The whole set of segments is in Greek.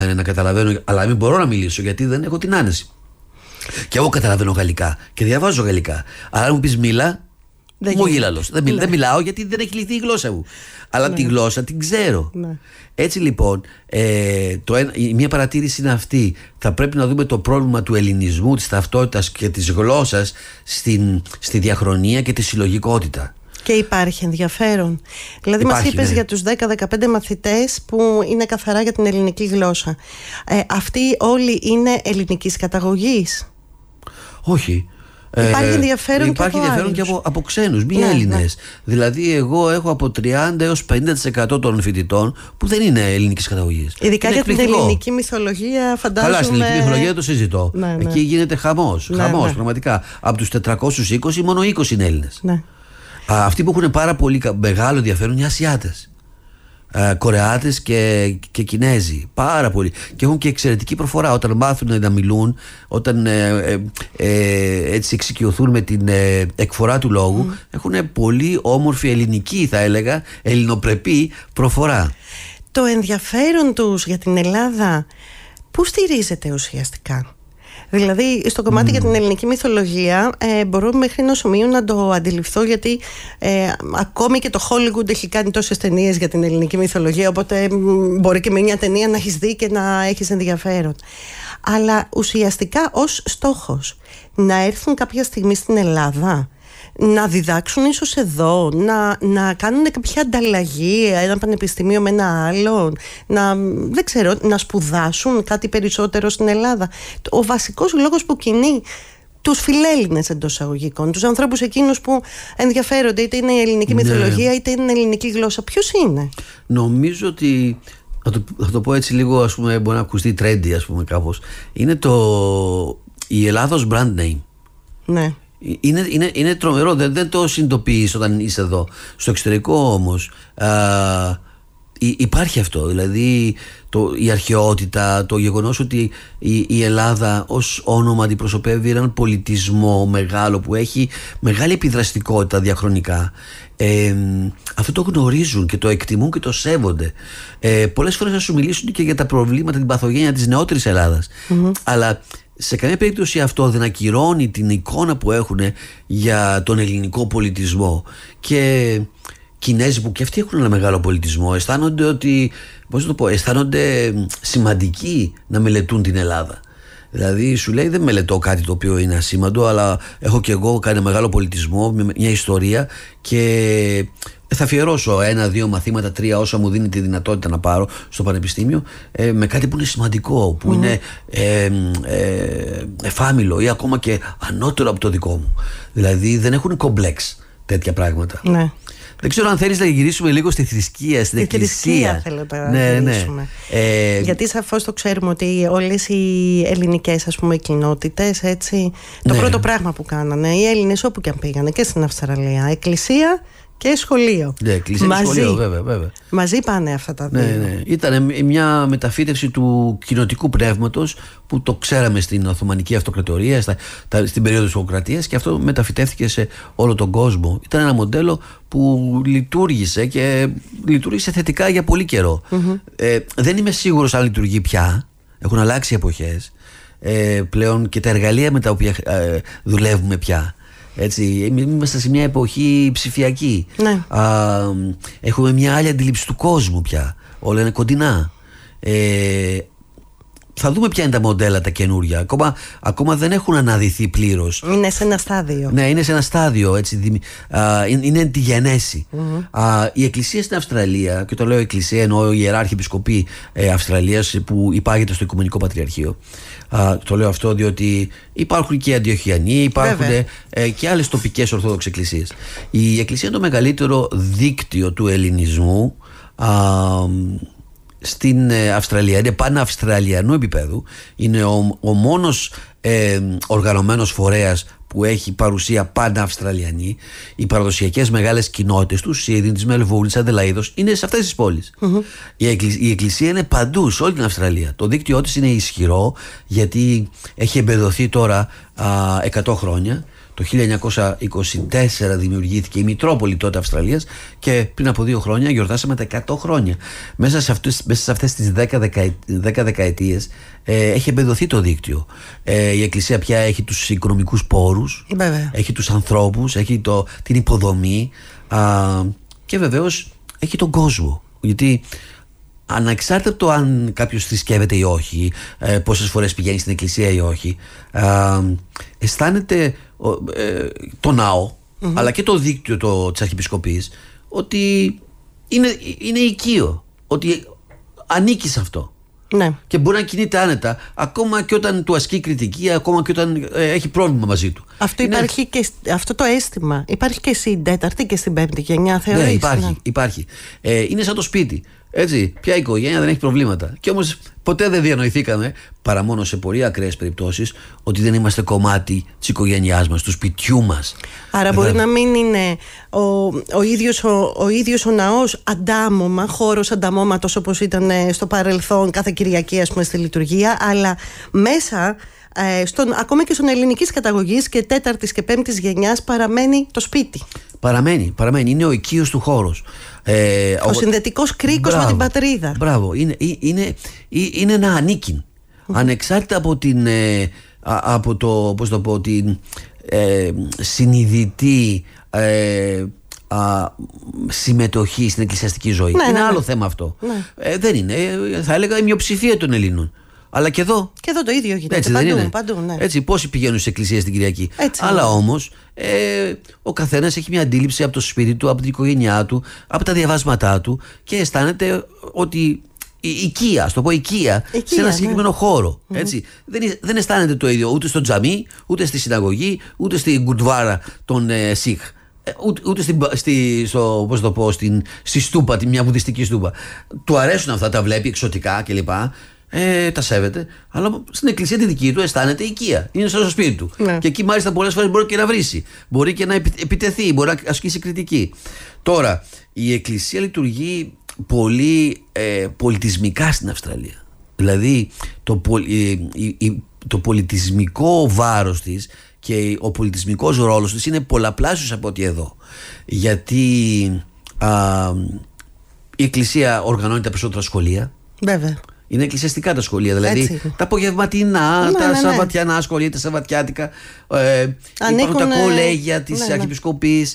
να καταλαβαίνω, αλλά μην μπορώ να μιλήσω γιατί δεν έχω την άνεση. Και εγώ καταλαβαίνω γαλλικά και διαβάζω γαλλικά. Αλλά αν μου πεις μίλα, μου γύλαλος. Δεν μιλάω γιατί δεν έχει λυθεί η γλώσσα μου. Αλλά τη γλώσσα την ξέρω. Έτσι λοιπόν, μια παρατήρηση είναι αυτή. Θα πρέπει να δούμε το πρόβλημα του ελληνισμού, της ταυτότητας και της γλώσσας στη διαχρονία και τη συλλογικότητα. Και υπάρχει ενδιαφέρον. Δηλαδή μας είπες για τους 10-15 μαθητές που είναι καθαρά για την ελληνική γλώσσα. Αυτοί όλοι είναι ελληνικής καταγωγής? Όχι. Υπάρχει ενδιαφέρον και από ξένους, μη Έλληνες. Δηλαδή εγώ έχω από 30 έως 50% των φοιτητών που δεν είναι ελληνικής καταγωγής. Ειδικά για την ελληνική μυθολογία, φαντάζομαι. Καλά, στην ελληνική μυθολογία το συζητώ. Εκεί γίνεται χαμός, πραγματικά. Από τους 420 μόνο 20 είναι Έλληνες. Αυτοί που έχουν πάρα πολύ μεγάλο ενδιαφέρον είναι οι Ασιάτες. Κορεάτες και Κινέζοι. Πάρα πολύ. Και έχουν και εξαιρετική προφορά. Όταν μάθουν να μιλούν, όταν έτσι εξοικειωθούν με την εκφορά του λόγου, έχουν πολύ όμορφη ελληνική, θα έλεγα, ελληνοπρεπή προφορά. Το ενδιαφέρον τους για την Ελλάδα πού στηρίζεται ουσιαστικά? Δηλαδή στο κομμάτι για την ελληνική μυθολογία μπορώ μέχρι ενός σημείου να το αντιληφθώ, γιατί ακόμη και το Hollywood έχει κάνει τόσες ταινίες για την ελληνική μυθολογία, οπότε μπορεί και με μια ταινία να έχεις δει και να έχεις ενδιαφέρον. Αλλά ουσιαστικά ως στόχος να έρθουν κάποια στιγμή στην Ελλάδα, να διδάξουν ίσως εδώ, να κάνουν κάποια ανταλλαγή, ένα πανεπιστήμιο με ένα άλλο, δεν ξέρω, να σπουδάσουν κάτι περισσότερο στην Ελλάδα. Ο βασικός λόγος που κινεί τους φιλέλληνες εντός εισαγωγικών, τους ανθρώπους εκείνους που ενδιαφέρονται, είτε είναι η ελληνική μυθολογία είτε είναι η ελληνική γλώσσα, ποιος είναι? Νομίζω ότι, θα το πω έτσι λίγο, ας πούμε, μπορεί να ακουστεί trendy, ας πούμε, κάπως, είναι η Ελλάδος brand name. Ναι. Είναι τρομερό, δεν το συνειδητοποιείς όταν είσαι εδώ. Στο εξωτερικό όμως υπάρχει αυτό. Δηλαδή η αρχαιότητα, το γεγονός ότι η Ελλάδα ως όνομα αντιπροσωπεύει έναν πολιτισμό μεγάλο που έχει μεγάλη επιδραστικότητα διαχρονικά. Αυτό το γνωρίζουν και το εκτιμούν και το σέβονται. Πολλές φορές θα σου μιλήσουν και για τα προβλήματα, την παθογένεια της νεότερης Ελλάδας. Αλλά σε καμία περίπτωση αυτό δεν ακυρώνει την εικόνα που έχουν για τον ελληνικό πολιτισμό. Και Κινέζοι που και αυτοί έχουν ένα μεγάλο πολιτισμό αισθάνονται ότι, αισθάνονται σημαντικοί να μελετούν την Ελλάδα. Δηλαδή σου λέει, δεν μελετώ κάτι το οποίο είναι ασήμαντο, αλλά έχω και εγώ κάνει μεγάλο πολιτισμό, μια ιστορία, και θα αφιερώσω 1-2 μαθήματα, 3 όσα μου δίνει τη δυνατότητα να πάρω στο πανεπιστήμιο, με κάτι που είναι σημαντικό, που είναι εφάμιλο ή ακόμα και ανώτερο από το δικό μου. Δηλαδή δεν έχουν κομπλέξ τέτοια πράγματα. Ναι. Δεν ξέρω αν θέλεις να γυρίσουμε λίγο στη θρησκεία, στην εκκλησία. Θέλω να γυρίσουμε. Γιατί σαφώς το ξέρουμε ότι όλες οι ελληνικές, ας πούμε, κοινότητες, έτσι, το πρώτο πράγμα που κάνανε οι Έλληνες όπου και αν πήγανε, και στην Αυστραλία, εκκλησία και σχολείο. Ναι, εκκλησία και σχολείο, βέβαια. Μαζί πάνε αυτά τα δύο. Ναι. Ήταν μια μεταφύτευση του κοινοτικού πνεύματος που το ξέραμε στην Οθωμανική Αυτοκρατορία, στην περίοδο της Οκρατίας, και αυτό μεταφυτεύθηκε σε όλο τον κόσμο. Ήταν ένα μοντέλο που λειτουργήσε και λειτουργήσε θετικά για πολύ καιρό. Δεν είμαι σίγουρος αν λειτουργεί πια. Έχουν αλλάξει οι εποχές πλέον και τα εργαλεία με τα οποία δουλεύουμε πια. Έτσι, είμαστε σε μια εποχή ψηφιακή. Ναι. Έχουμε μια άλλη αντίληψη του κόσμου πια. Όλα είναι κοντινά. Θα δούμε ποια είναι τα μοντέλα τα καινούρια. Ακόμα δεν έχουν αναδυθεί πλήρως. Είναι σε ένα στάδιο. Ναι, είναι σε ένα στάδιο. Έτσι, είναι εν τη γενέση. Η εκκλησία στην Αυστραλία, και το λέω εκκλησία εννοώ η Ιεράρχη Επισκοπή Αυστραλίας που υπάγεται στο Οικουμενικό Πατριαρχείο. Το λέω αυτό διότι υπάρχουν και Αντιοχιανοί, υπάρχουν και άλλες τοπικές Ορθόδοξες εκκλησίες. Η εκκλησία είναι το μεγαλύτερο δίκτυο του ελληνισμού στην Αυστραλία. Είναι παναυστραλιανού επίπεδου. Είναι ο μόνος οργανωμένος φορέας που έχει παρουσία παναυστραλιανή. Οι παραδοσιακές μεγάλες κοινότητες του Σίδνεϊ, της Μελβούρνης, Αδελαΐδος είναι σε αυτές τις πόλεις. Η εκκλησία είναι παντού, σε όλη την Αυστραλία. Το δίκτυό της είναι ισχυρό γιατί έχει εμπεδοθεί τώρα 100 χρόνια. Το 1924 δημιουργήθηκε η Μητρόπολη τότε Αυστραλίας και πριν από 2 χρόνια γιορτάσαμε τα 100 χρόνια. Μέσα σε αυτές τις 10 δεκαετίες έχει εμπεδοθεί το δίκτυο. Η Εκκλησία πια έχει τους οικονομικούς πόρους, έχει τους ανθρώπους, έχει την υποδομή και βεβαίως έχει τον κόσμο. Γιατί ανεξάρτητα από το αν κάποιος θρησκεύεται ή όχι, πόσες φορές πηγαίνει στην εκκλησία ή όχι, αισθάνεται το ναό, αλλά και το δίκτυο της Αρχιεπισκοπής ότι είναι οικείο, ότι ανήκει σε αυτό. Ναι. Και μπορεί να κινείται άνετα, ακόμα και όταν του ασκεί κριτική, ακόμα και όταν έχει πρόβλημα μαζί του. Αυτό το αίσθημα υπάρχει και στην 4η και στην 5η γενιά, θεωρείς? Ναι, υπάρχει. Είναι σαν το σπίτι. Έτσι, ποια οικογένεια δεν έχει προβλήματα. Και όμως ποτέ δεν διανοηθήκαμε, παρά μόνο σε πολύ ακραίες περιπτώσεις, ότι δεν είμαστε κομμάτι της οικογένειάς μας, του σπιτιού μας. Άρα μπορεί να μην είναι ο ίδιος ο ναός αντάμωμα, χώρος ανταμώματος όπως ήταν στο παρελθόν κάθε Κυριακή, ας πούμε, στη λειτουργία, αλλά μέσα ακόμα και στον ελληνικής καταγωγής και 4ης και 5ης γενιάς παραμένει το σπίτι. Παραμένει. Είναι ο οικείος του χώρος. Ο συνδετικός κρίκος με την πατρίδα. Μπράβο. Είναι ένα ανήκειν. Ανεξάρτητα από την συνειδητή συμμετοχή στην εκκλησιαστική ζωή. Είναι άλλο θέμα αυτό. Δεν είναι. Θα έλεγα η μειοψηφία των Ελλήνων. Αλλά και εδώ. Και εδώ το ίδιο γίνεται. Έτσι, παντού, ναι. Έτσι, πόσοι πηγαίνουν στις εκκλησίες την Κυριακή. Αλλά όμως ο καθένας έχει μια αντίληψη από το σπίτι του, από την οικογένειά του, από τα διαβάσματά του και αισθάνεται ότι οικία, ας το πω οικία σε ένα συγκεκριμένο χώρο. Έτσι. Δεν αισθάνεται το ίδιο ούτε στο τζαμί, ούτε στη συναγωγή, ούτε στην γκουρτβάρα των Σιχ. Ούτε στη στούπα, μια βουδιστική στούπα. Του αρέσουν αυτά, τα βλέπει εξωτικά κλπ. Τα σέβεται, αλλά στην εκκλησία τη δική του αισθάνεται οικία. Είναι στο σπίτι του. Ναι. Και εκεί μάλιστα πολλές φορές μπορεί και να βρίσει. Μπορεί και να επιτεθεί, μπορεί να ασκήσει κριτική. Τώρα, η εκκλησία λειτουργεί πολύ πολιτισμικά στην Αυστραλία. Δηλαδή, το πολιτισμικό βάρος της και ο πολιτισμικός ρόλος της είναι πολλαπλάσιος από ό,τι εδώ. Γιατί η εκκλησία οργανώνει τα περισσότερα σχολεία. Βέβαια. Είναι εκκλησιαστικά τα σχολεία, δηλαδή τα απογευματινά, τα σαββατιανά σχολεία, τα σαββατιάτικα, υπάρχουν τα κολέγια της Αρχιεπισκοπής.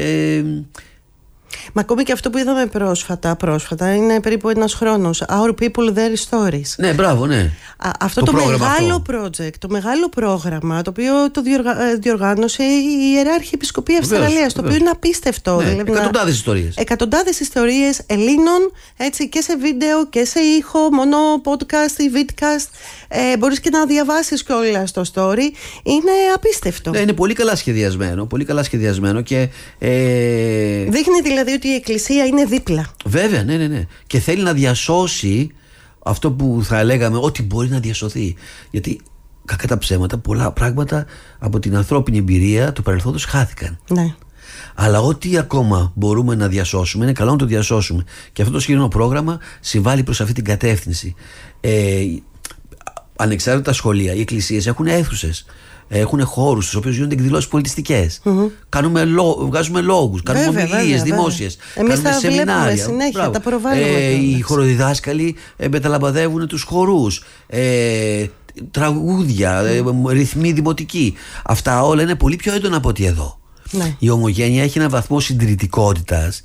Μα ακόμη και αυτό που είδαμε πρόσφατα είναι περίπου 1 χρόνος. Our People, Their Stories. Ναι, μπράβο, ναι. Αυτό το μεγάλο project, το μεγάλο πρόγραμμα, το οποίο το διοργάνωσε η Ιερά Αρχιεπισκοπή Αυστραλίας, το οποίο είναι απίστευτο. Ναι, δηλαδή, εκατοντάδες ιστορίες Ελλήνων, έτσι, και σε βίντεο και σε ήχο, μόνο podcast ή vidcast. Μπορείς και να διαβάσεις κιόλας το story. Είναι απίστευτο. Ναι, είναι πολύ καλά σχεδιασμένο και δείχνει δηλαδή ότι η Εκκλησία είναι δίπλα. Βέβαια, ναι. Και θέλει να διασώσει αυτό που θα λέγαμε ότι μπορεί να διασωθεί. Γιατί κακά τα ψέματα, πολλά πράγματα από την ανθρώπινη εμπειρία του παρελθόντος χάθηκαν. Ναι. Αλλά ό,τι ακόμα μπορούμε να διασώσουμε, είναι καλό να το διασώσουμε. Και αυτό το συγκεκριμένο πρόγραμμα συμβάλλει προς αυτή την κατεύθυνση. Ανεξάρτητα σχολεία, οι εκκλησίες έχουν αίθουσες. Έχουν χώρους στους οποίους γίνονται εκδηλώσεις πολιτιστικές. Βγάζουμε λόγους, κάνουμε ομιλίες δημόσιες, κάνουμε σεμινάρια. Συνέχεια, τα προβάλλουμε. Οι χοροδιδάσκαλοι μεταλαμπαδεύουν τους χορούς, τραγούδια, ρυθμοί δημοτικοί. Αυτά όλα είναι πολύ πιο έντονα από ό,τι εδώ. Ναι. Η ομογένεια έχει έναν βαθμό συντηρητικότητας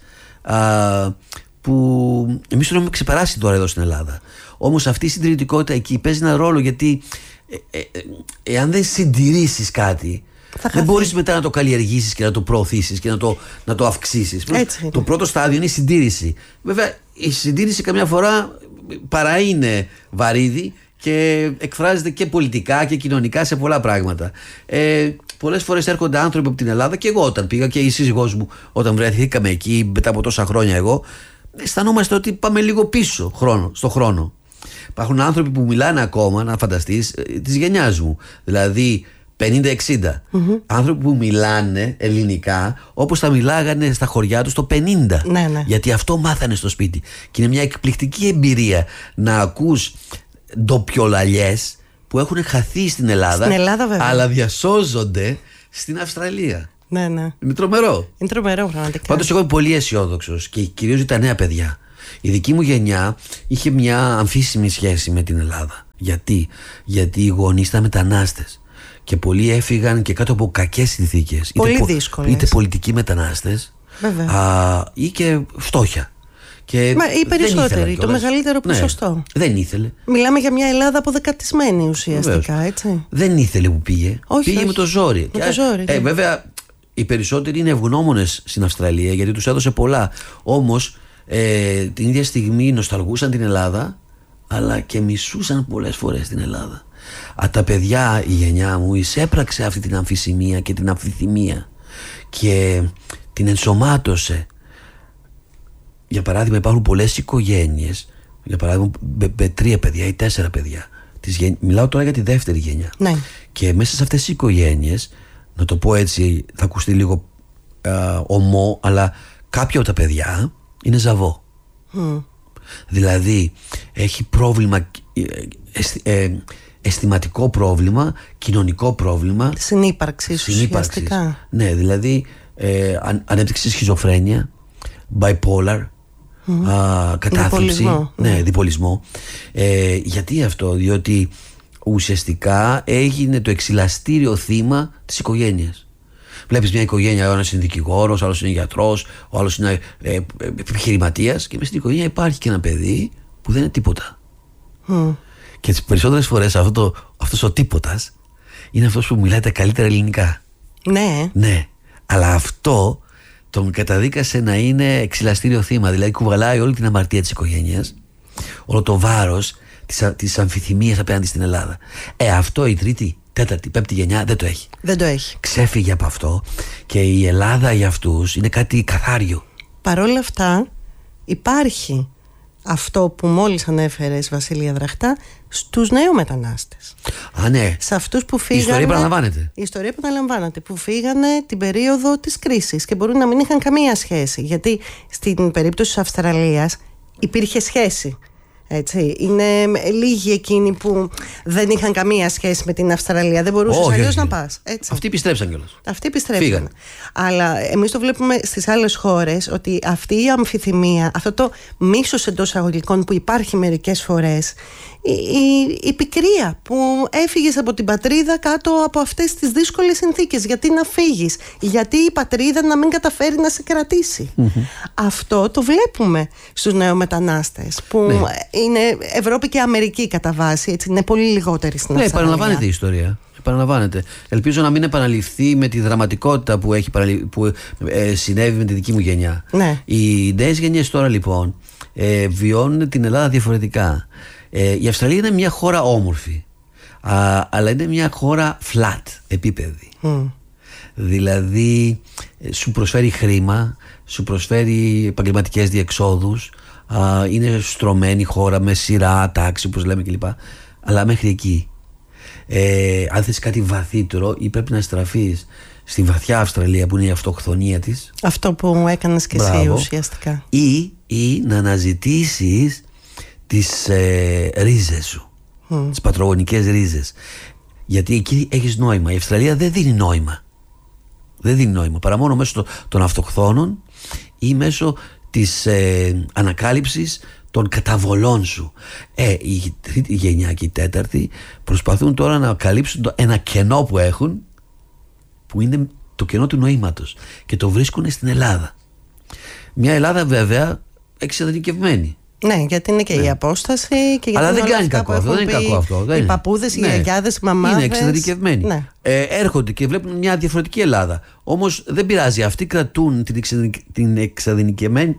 που εμείς τον έχουμε ξεπεράσει τώρα εδώ στην Ελλάδα. Όμως αυτή η συντηρητικότητα εκεί παίζει ένα ρόλο, γιατί εάν δεν συντηρήσεις κάτι, δεν μπορείς μετά να το καλλιεργήσεις και να το προωθήσεις και να το αυξήσεις. Το πρώτο στάδιο είναι η συντήρηση. Βέβαια η συντήρηση καμιά φορά παρά είναι βαρύδι και εκφράζεται και πολιτικά και κοινωνικά σε πολλά πράγματα. Πολλές φορές έρχονται άνθρωποι από την Ελλάδα, και εγώ όταν πήγα και η σύζυγός μου όταν βρεθήκαμε εκεί μετά από τόσα χρόνια, εγώ αισθανόμαστε ότι πάμε λίγο πίσω στο χρόνο. Υπάρχουν άνθρωποι που μιλάνε ακόμα, να φανταστείς, της γενιάς μου, δηλαδή 50-60. Άνθρωποι που μιλάνε ελληνικά όπως τα μιλάγανε στα χωριά τους το 50. Ναι. Γιατί αυτό μάθανε στο σπίτι. Και είναι μια εκπληκτική εμπειρία να ακούς ντοπιολαλιές που έχουν χαθεί στην Ελλάδα, βέβαια, αλλά διασώζονται στην Αυστραλία. Ναι, ναι. Είναι τρομερό. Είναι τρομερό, πραγματικά. Πάντως εγώ είμαι πολύ αισιόδοξος και κυρίως για τα νέα παιδιά. Η δική μου γενιά είχε μια αμφίσιμη σχέση με την Ελλάδα. Γιατί οι γονείς ήταν μετανάστες και πολλοί έφυγαν και κάτω από κακές συνθήκες. Πολύ δύσκολες. Είτε πολιτικοί μετανάστες ή και φτώχεια. Και οι περισσότεροι, το μεγαλύτερο ποσοστό. Ναι, δεν ήθελε. Μιλάμε για μια Ελλάδα αποδεκατισμένη ουσιαστικά, έτσι. Δεν ήθελε που πήγε. Πήγε όχι. με το ζόρι. Με το ζόρι, ναι. Βέβαια, οι περισσότεροι είναι ευγνώμονες στην Αυστραλία γιατί τους έδωσε πολλά. Όμως την ίδια στιγμή νοσταλγούσαν την Ελλάδα, αλλά και μισούσαν πολλές φορές την Ελλάδα. Τα παιδιά, η γενιά μου, εισέπραξε αυτή την αμφισημία και την αμφιθυμία και την ενσωμάτωσε. Για παράδειγμα, υπάρχουν πολλές οικογένειες, για παράδειγμα με 3 παιδιά ή 4 παιδιά. Μιλάω τώρα για τη δεύτερη γενιά. Ναι. Και μέσα σε αυτές τις οικογένειες, να το πω έτσι, θα ακουστεί λίγο ομό, αλλά κάποια από τα παιδιά είναι ζαβό. Δηλαδή έχει πρόβλημα, αισθηματικό πρόβλημα, κοινωνικό πρόβλημα, συνύπαρξης ουσιαστικά. Ναι, δηλαδή ανέπτυξη σχιζοφρένεια, bipolar, κατάθλιψη, διπολισμό. Γιατί αυτό? Διότι ουσιαστικά έγινε το εξυλαστήριο θύμα της οικογένειας. Βλέπεις μια οικογένεια, ο ένας είναι δικηγόρος, ο άλλος είναι γιατρός, ο άλλος είναι επιχειρηματίας, και μες στην οικογένεια υπάρχει και ένα παιδί που δεν είναι τίποτα. Και τις περισσότερες φορές αυτός ο τίποτας είναι αυτός που μιλάει τα καλύτερα ελληνικά. Ναι, αλλά αυτό τον καταδίκασε να είναι εξυλαστήριο θύμα. Δηλαδή κουβαλάει όλη την αμαρτία της οικογένειας, όλο το βάρος της αμφιθυμίας απέναντι στην Ελλάδα. Αυτό η τρίτη, τέταρτη, πέμπτη γενιά δεν το έχει. Δεν το έχει. Ξέφυγε από αυτό και η Ελλάδα για αυτούς είναι κάτι καθάριο. Παρόλα αυτά υπάρχει αυτό που μόλις ανέφερες, Βασίλεια Δραχτά, στους νεομετανάστες. Ναι. Σε αυτούς που φύγανε. Η ιστορία επαναλαμβάνεται. Η ιστορία επαναλαμβάνεται. Που φύγανε την περίοδο της κρίσης και μπορούν να μην είχαν καμία σχέση. Γιατί στην περίπτωση της Αυστραλίας υπήρχε σχέση. Έτσι. Είναι λίγοι εκείνοι που δεν είχαν καμία σχέση με την Αυστραλία. Δεν μπορούσες αλλιώς να πας. Έτσι. Αυτοί επιστρέψαν κιόλας. Αυτοί επιστρέψαν. Αλλά εμείς το βλέπουμε στις άλλες χώρες ότι αυτή η αμφιθυμία, αυτό το μίσος εντός εισαγωγικών που υπάρχει μερικές φορές, η πικρία που έφυγες από την πατρίδα κάτω από αυτές τις δύσκολες συνθήκες. Γιατί να φύγεις? Γιατί η πατρίδα να μην καταφέρει να σε κρατήσει? Αυτό το βλέπουμε στους νεομετανάστες που είναι Ευρώπη και Αμερική κατά βάση, έτσι, είναι πολύ λιγότεροι στην Αυστραλία. Επαναλαμβάνεται η ιστορία. Επαναλαμβάνεται. Ελπίζω να μην επαναληφθεί με τη δραματικότητα που συνέβη με τη δική μου γενιά. Οι νέες γενιές τώρα λοιπόν βιώνουν την Ελλάδα διαφορετικά. Η Αυστραλία είναι μια χώρα όμορφη, αλλά είναι μια χώρα flat, επίπεδη. Δηλαδή σου προσφέρει χρήμα, σου προσφέρει επαγγελματικές διεξόδους, είναι στρωμένη χώρα με σειρά, τάξη όπως λέμε κλπ. Αλλά μέχρι εκεί. Αν θες κάτι βαθύτερο ή πρέπει να στραφείς στη βαθιά Αυστραλία που είναι η αυτοχθονία της. Αυτό που έκανες και εσύ ουσιαστικά. Ή να αναζητήσεις τις ρίζες σου, τις πατρογονικές ρίζες. Γιατί εκεί έχεις νόημα. Η Αυστραλία δεν δίνει νόημα. Δεν δίνει νόημα παρά μόνο μέσω των αυτοχθόνων ή μέσω της ανακάλυψης των καταβολών σου. Η τρίτη γενιά και η τέταρτη προσπαθούν τώρα να καλύψουν ένα κενό που έχουν, που είναι το κενό του νοήματος, και το βρίσκουν στην Ελλάδα. Μια Ελλάδα βέβαια εξειδανικευμένη. Ναι, γιατί είναι και η απόσταση και γιατί. Αλλά δεν κάνει κακό αυτό. Δεν είναι κακό αυτό. Οι παππούδες, οι γιαγιάδες, οι μαμάδες. Είναι εξειδανικευμένοι. Έρχονται και βλέπουν μια διαφορετική Ελλάδα. Όμως δεν πειράζει. Αυτοί κρατούν την εξειδανικευμένη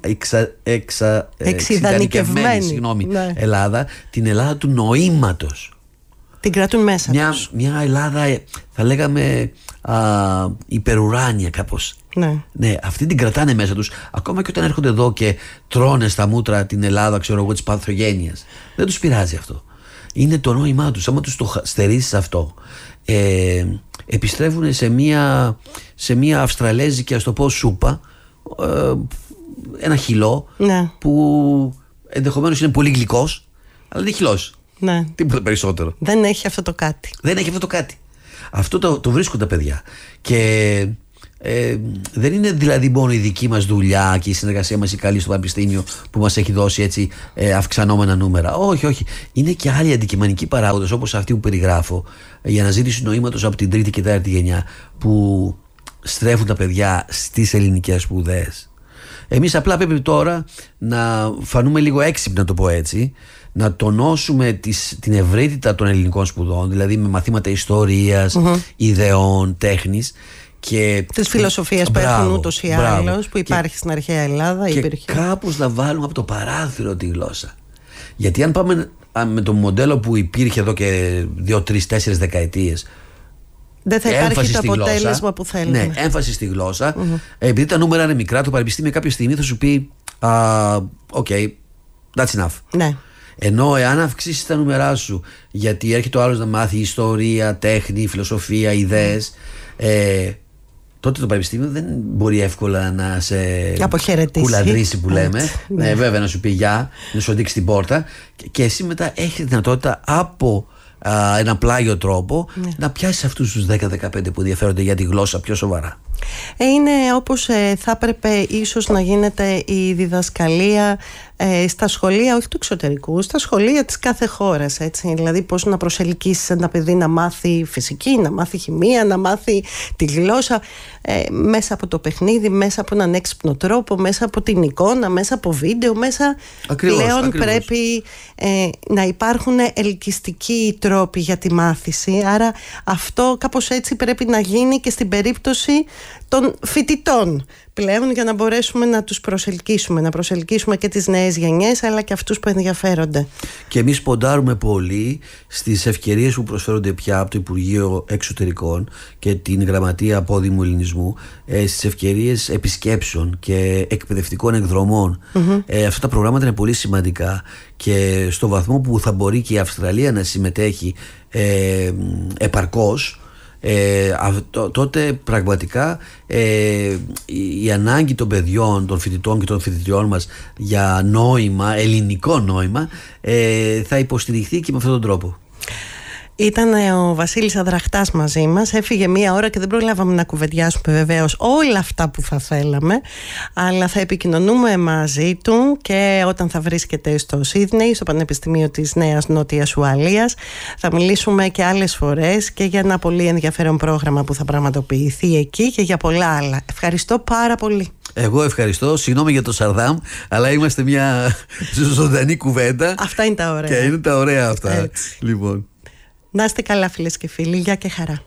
Ελλάδα, την Ελλάδα του νοήματος. Την κρατούν μέσα τους. Μια Ελλάδα, θα λέγαμε, υπερουράνια κάπως. Ναι, αυτοί την κρατάνε μέσα τους. Ακόμα και όταν έρχονται εδώ και τρώνε στα μούτρα την Ελλάδα, ξέρω εγώ, της παθογένειας, δεν τους πειράζει αυτό. Είναι το νόημά τους. Άμα τους το στερήσεις αυτό, επιστρέφουν σε μια αυστραλέζικη, ας το πω, σούπα, ένα χυλό, που ενδεχομένως είναι πολύ γλυκός, αλλά δεν είναι χυλός. Τίποτα περισσότερο. Δεν έχει αυτό το κάτι. Δεν έχει αυτό το κάτι. Αυτό το βρίσκουν τα παιδιά. Και δεν είναι δηλαδή μόνο η δική μας δουλειά και η συνεργασία μας η καλή στο Πανεπιστήμιο που μας έχει δώσει έτσι αυξανόμενα νούμερα. Όχι. Είναι και άλλοι αντικειμενικοί παράγοντες, όπως αυτοί που περιγράφω, η αναζήτηση νοήματος από την τρίτη και τέταρτη γενιά, που στρέφουν τα παιδιά στις ελληνικές σπουδές. Εμείς απλά πρέπει τώρα να φανούμε λίγο έξυπνοι, να το πω έτσι, να τονώσουμε την ευρύτητα των ελληνικών σπουδών, δηλαδή με μαθήματα ιστορίας, ιδεών, τέχνης και της φιλοσοφίας που έχουν ούτως ή άλλως, που υπάρχει στην αρχαία Ελλάδα. Και κάπως να βάλουμε από το παράθυρο τη γλώσσα. Γιατί αν πάμε με το μοντέλο που υπήρχε εδώ και 2, 3, 4 δεκαετίες, δεν θα υπάρχει το αποτέλεσμα γλώσσα, που θέλουμε. Ναι, έμφαση στη γλώσσα. Επειδή τα νούμερα είναι μικρά, το πανεπιστήμιο κάποια στιγμή θα σου πει OK, that's enough. Ναι. Ενώ εάν αυξήσεις τα νούμερά σου, γιατί έρχεται ο άλλος να μάθει ιστορία, τέχνη, φιλοσοφία, ιδέες, τότε το πανεπιστήμιο δεν μπορεί εύκολα να σε κουλαντρήσει, που λέμε. Ναι, βέβαια, να σου πει γεια, να σου δείξει την πόρτα, και εσύ μετά έχεις δυνατότητα από ένα πλάγιο τρόπο να πιάσεις αυτούς τους 10-15 που ενδιαφέρονται για τη γλώσσα πιο σοβαρά. Είναι όπως θα έπρεπε ίσως να γίνεται η διδασκαλία στα σχολεία, όχι του εξωτερικού, στα σχολεία της κάθε χώρας, έτσι. Δηλαδή πώς να προσελκύσεις ένα παιδί να μάθει φυσική, να μάθει χημεία, να μάθει τη γλώσσα μέσα από το παιχνίδι, μέσα από έναν έξυπνο τρόπο, μέσα από την εικόνα, μέσα από βίντεο, μέσα. Πλέον πρέπει να υπάρχουν ελκυστικοί τρόποι για τη μάθηση, άρα αυτό κάπως έτσι πρέπει να γίνει και στην περίπτωση των φοιτητών πλέον, για να μπορέσουμε να τους προσελκύσουμε, να προσελκύσουμε και τις νέες γενιές αλλά και αυτούς που ενδιαφέρονται. Και εμείς ποντάρουμε πολύ στις ευκαιρίες που προσφέρονται πια από το Υπουργείο Εξωτερικών και την Γραμματεία Απόδημου Ελληνισμού, στις ευκαιρίες επισκέψεων και εκπαιδευτικών εκδρομών. Αυτά τα προγράμματα είναι πολύ σημαντικά και στο βαθμό που θα μπορεί και η Αυστραλία να συμμετέχει επαρκώς, τότε πραγματικά η ανάγκη των παιδιών, των φοιτητών και των φοιτητριών μας για νόημα, ελληνικό νόημα, θα υποστηριχθεί και με αυτόν τον τρόπο. Ήταν ο Βασίλης Αδραχτάς μαζί μας. Έφυγε 1 ώρα και δεν προλάβαμε να κουβεντιάσουμε βεβαίως όλα αυτά που θα θέλαμε, αλλά θα επικοινωνούμε μαζί του και όταν θα βρίσκεται στο Σίδνεϊ, στο Πανεπιστήμιο της Νέας Νότιας Ουαλίας. Θα μιλήσουμε και άλλες φορές και για ένα πολύ ενδιαφέρον πρόγραμμα που θα πραγματοποιηθεί εκεί και για πολλά άλλα. Ευχαριστώ πάρα πολύ. Εγώ ευχαριστώ. Συγγνώμη για το Σαρδάμ, αλλά είμαστε μια ζωντανή κουβέντα. Αυτά είναι τα ωραία. Και είναι τα ωραία αυτά. Λοιπόν. Να είστε καλά, φίλες και φίλοι. Γεια και χαρά.